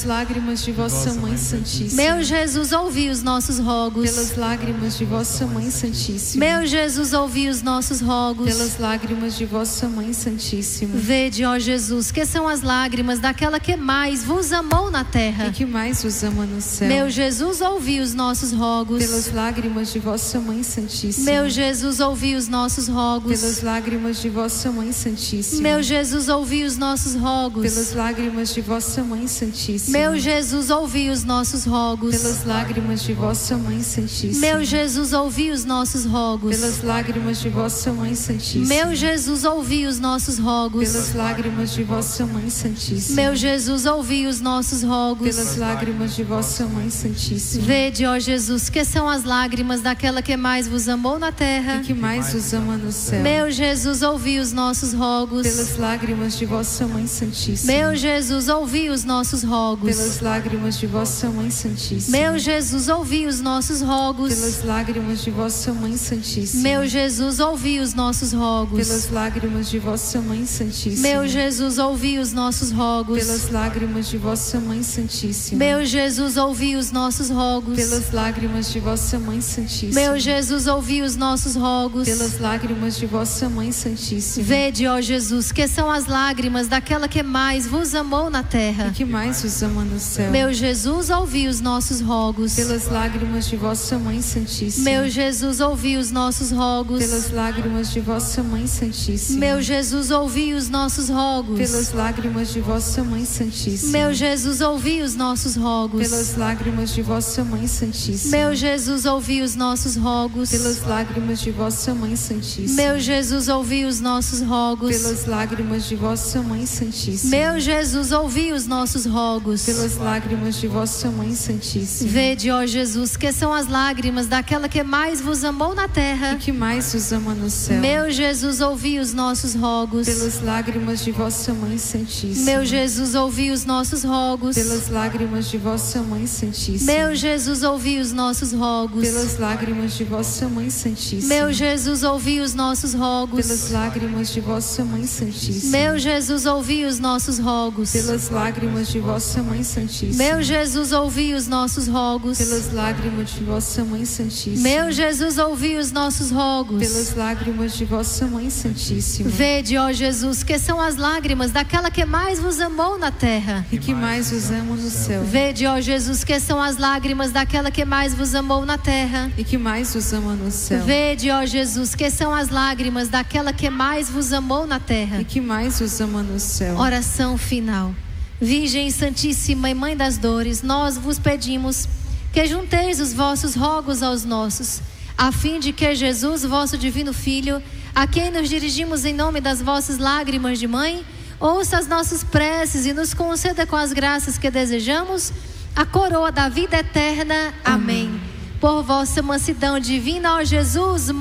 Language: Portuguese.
lágrimas de vossa Mãe Santíssima. Meu Jesus, ouvi os nossos rogos. Pelas lágrimas de vossa Mãe Santíssima. Meu Jesus, ouvi os nossos rogos. Pelas lágrimas de vossa Mãe Santíssima. Vede, ó Jesus, que são as lágrimas daquela que mais vos amou na terra e que mais vos ama no céu. Meu Jesus, ouvi os nossos rogos. Pelas lágrimas de vossa Mãe Santíssima. Meu Jesus, ouvi os nossos rogos. Pelas lágrimas de vossa Mãe Santíssima. Meu Jesus, ouvi os nossos rogos. Pelas lágrimas de vossa Mãe Santíssima. Meu Jesus, ouvi os nossos rogos. Pelas lágrimas de vossa Mãe Santíssima. Meu Jesus, ouvi os nossos rogos. Pelas lágrimas de vossa Mãe Santíssima. Meu Jesus, ouvi os nossos rogos. Pelas lágrimas de vossa Mãe Santíssima. Meu Jesus, ouvi os nossos rogos. Pelas lágrimas de vossa Mãe Santíssima. Vede, ó Jesus, que são as lágrimas daquela que mais vos amou na terra e que mais vos ama no céu. Meu Jesus, ouvi os nossos rogos. Pelas lágrimas de vossa Mãe Santíssima. Meu Jesus, ouvi os nossos rogos. Pelas lágrimas de vossa Mãe Santíssima. Meu Jesus, ouvi os nossos rogos. Pelas lágrimas de vossa Mãe Santíssima. Meu Jesus, ouvi os nossos rogos. Pelas lágrimas de vossa Mãe Santíssima. Meu Jesus, ouvi os nossos rogos. Pelas lágrimas de vossa Mãe Santíssima. Meu Jesus, ouvi os nossos rogos. Pelas lágrimas de vossa Mãe Santíssima. Meu Jesus, ouvi os nossos rogos. Pelas lágrimas de vossa Mãe Santíssima. Vede, ó Jesus, que são as lágrimas daquela que mais vos amou na terra e que mais vos ama no céu. Meu Jesus, ouvi os nossos rogos. Pelas lágrimas de vossa Mãe Santíssima. Meu Jesus, ouvi os nossos rogos. Pelas lágrimas de vossa Mãe Santíssima. Meu Jesus, ouvi os nossos rogos. Pelas lágrimas de vossa Mãe Santíssima. Meu Jesus, ouvi os nossos rogos. Pelas lágrimas de vossa Mãe Santíssima. Meu Jesus, ouvi os nossos rogos. Pelas lágrimas de vossa Mãe Santíssima. Meu Jesus, ouvi os nossos rogos. Pelas lágrimas de vossa Mãe Santíssima. Meu Jesus, ouvi os nossos rogos. Pelas lágrimas de vossa Mãe Santíssima. Vede, ó Jesus, que são as lágrimas daquela que mais vos amou na terra e que mais vos ama no céu. Meu Jesus, ouvi os nossos rogos. Pelas lágrimas de vossa Mãe Santíssima. Meu Jesus, ouvi os nossos rogos. Pelas lágrimas de vossa Mãe Santíssima. Meu Jesus, ouvi os nossos rogos. Pelas lágrimas de vossa Mãe Santíssima. Meu Jesus, ouvi os nossos rogos. Pelas lágrimas de vossa Mãe Santíssima. Meu Jesus, ouvi os nossos rogos. Pelas lágrimas de vossa Mãe Santíssima. Meu Jesus, ouvi os nossos rogos. Pelas lágrimas de vossa Mãe Santíssima. Meu Jesus, ouvi os nossos rogos. Pelas lágrimas de vossa Mãe Santíssima. Vede, ó Jesus, que são as lágrimas daquela que mais vos amou na terra e que mais vos ama no céu. Vede, ó Jesus, que são as lágrimas daquela que mais vos amou na terra e que mais vos ama no céu. Vede, ó Jesus, que são as lágrimas daquela que mais vos amou na terra e que mais vos ama no céu. Oração final. Virgem Santíssima e Mãe das Dores, nós vos pedimos que junteis os vossos rogos aos nossos, a fim de que Jesus, vosso divino Filho, a quem nos dirigimos em nome das vossas lágrimas de mãe, ouça as nossas preces e nos conceda com as graças que desejamos a coroa da vida eterna. Amém. Por vossa mansidão divina, ó Jesus,